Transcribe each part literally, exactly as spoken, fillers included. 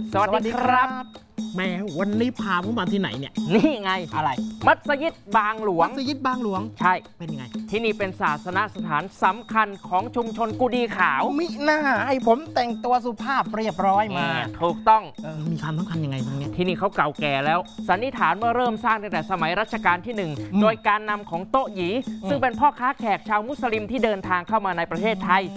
สวัสดีครับแม่วันนี้พาผมมาที่ไหนเนี่ยนี่ไงอะไรมัสยิดบางหลวงมัสยิดบางหลวงใช่เป็นไงที่นี่เป็นศาสนสถานสำคัญของชุมชนกุดีขาวมิน่าให้ผมแต่งตัวสุภาพเรียบร้อยมาถูกต้องมีความสำคัญยังไงตรงนี้ที่นี่เขาเก่าแก่แล้วสันนิษฐานว่าเริ่มสร้างตั้งแต่สมัยรัชกาลที่หนึ่งโดยการนำของโต๊ะหยีซึ่งเป็นพ่อค้าแขกชาวมุสลิมที่เดินทางเข้ามาในประเทศไทย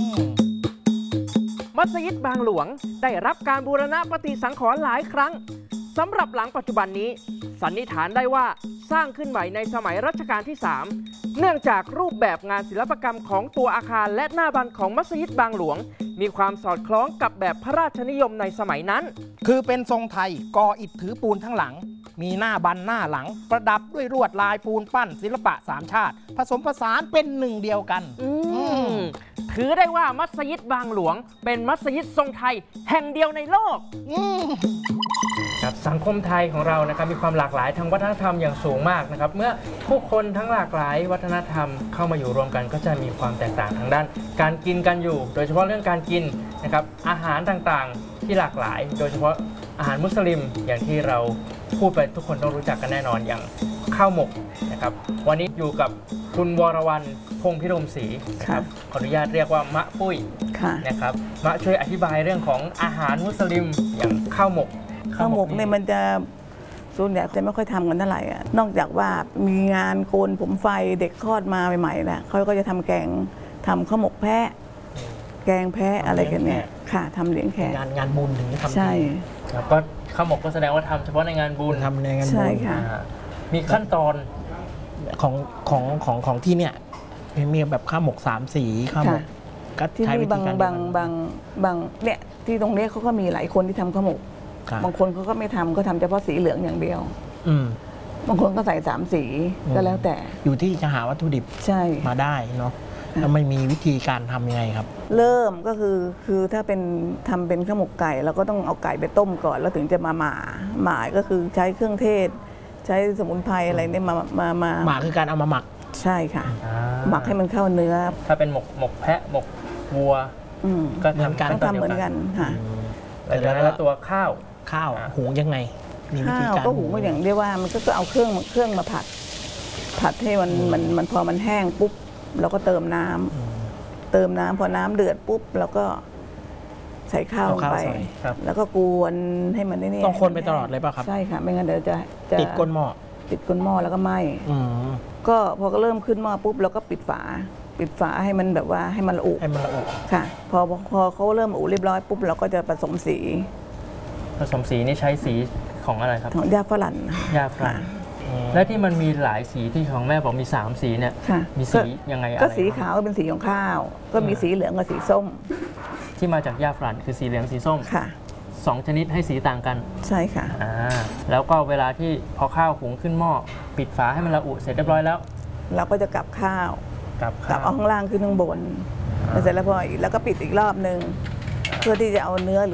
มัสยิดบางหลวงได้รับการบูรณะปฏิสังขรณ์หลายครั้งสำหรับหลังปัจจุบันนี้สันนิษฐานได้ว่าสร้างขึ้นใหม่ในสมัยรัชกาลที่สามเนื่องจากรูปแบบงานศิลปกรรมของตัวอาคารและหน้าบันของมัสยิดบางหลวงมีความสอดคล้องกับแบบพระราชนิยมในสมัยนั้นคือเป็นทรงไทยก่ออิฐถือปูนทั้งหลังมีหน้าบันหน้าหลังประดับด้วยลวดลายปูนปั้นศิลปะสามชาติผสมผสานเป็นหนึ่งเดียวกันถือได้ว่ามัสยิดบางหลวงเป็นมัสยิดทรงไทยแห่งเดียวในโลกครับสังคมไทยของเรานะครับมีความหลากหลายทางวัฒนธรรมอย่างสูงมากนะครับเมื่อผู้คนทั้งหลากหลายวัฒนธรรมเข้ามาอยู่รวมกันก็จะมีความแตกต่างทางด้านการกินกันอยู่โดยเฉพาะเรื่องการกินนะครับอาหารต่างๆที่หลากหลายโดยเฉพาะอาหารมุสลิมอย่างที่เราพูดไปทุกคนต้องรู้จักกันแน่นอนอย่างข้าวหมกนะครับวันนี้อยู่กับคุณวรวรรณพงษ์พิรมศรีนะครับขออนุญาตเรียกว่ามะปุ้ยนะครับมะช่วยอธิบายเรื่องของอาหารมุสลิมอย่างข้าวหมกข้าวหมกเนี่ยมันจะส่วนใหญ่จะไม่ค่อยทำกันเท่าไหร่อ่ะนอกจากว่ามีงานโกนผมไฟเด็กคลอดมาใหม่ๆแหละเขาก็จะทำแกงทำข้าวหมกแพะแกงแพะอะไรกันเนี่ยค่ะทำเลี้ยงแขกงานงานบุญถึงจะทำใช่แล้วก็ข้าวหมกก็แสดงว่าทำเฉพาะในงานบุญทำในงานบุญใช่ค่ะมีขั้นตอนของของของของที่เนี่ยมีแบบข้าวหมกสามสีข้าวหมกก็ที่นี่บางบางบางบางเนี่ยที่ตรงนี้เขาก็มีหลายคนที่ทำข้าวหมกบางคนเขาก็ไม่ทำก็ทำเฉพาะสีเหลืองอย่างเดียวบางคนก็ใส่สามสีก็แล้วแต่อยู่ที่จะหาวัตถุดิบใช่มาได้เนาะแล้วไม่มีวิธีการทำยังไงครับเริ่มก็คือคือถ้าเป็นทำเป็นข้าวหมกไก่เราก็ต้องเอาไก่ไปต้มก่อนแล้วถึงจะมาหม่าหม่าก็คือใช้เครื่องเทศใช้สมุนไพรอะไรเนี่ยมามามาหม่าคือการเอามาหมักใช่ค่ะหมักให้มันเข้าเนื้อถ้าเป็นหมกหมกแพะหมกวัวก็ทำกันต้องทำเหมือนกันค่ะแล้วตัวข้าวข้าวหุงยังไงข้าวก็หุงก็อย่างเรียกว่ามันก็เอาเครื่องเครื่องมาผัดผัดให้มันมันมันพอมันแห้งปุ๊บเราก็เติมน้ำเติมน้ำพอน้ำเดือดปุ๊บเราก็ใส่ข้าวลงไปแล้วก็กวนให้มันนี่ต้องคนไปตลอดเลยป่ะครับใช่ค่ะไม่งั้นเดี๋ยวจะติดก้นหม้อติดก้นหม้อแล้วก็ไหม้ก็พอก็เริ่มขึ้นหม้อปุ๊บเราก็ปิดฝาปิดฝาให้มันแบบว่าให้มันละอุให้มันละอุค่ะพอพอเขาเริ่มอุเรียบร้อยปุ๊บเราก็จะผสมสีผสมสีนี่ใช้สีของอะไรครับของยาฝรั่งยาฝรั่งและที่มันมีหลายสีที่ของแม่บอกมีสามสีเนี่ยมีสียังไงอะไรก็สีขาวเป็นสีของข้าวก็มีสีเหลืองกับสีส้มที่มาจากยาฝรั่งคือสีเหลืองสีส้มค่ะสองชนิดให้สีต่างกันใช่ค่ะอ่าแล้วก็เวลาที่พอข้าวหุงขึ้นหม้อปิดฝาให้มันละอุเสร็จเรียบร้อยแล้วเราก็จะกลับข้าวกลับกลับเอาข้างล่างขึ้นข้างบนเสร็จแล้วพอแล้วก็ปิดอีกรอบนึงเพื่อที่จะเอาเนื้อเห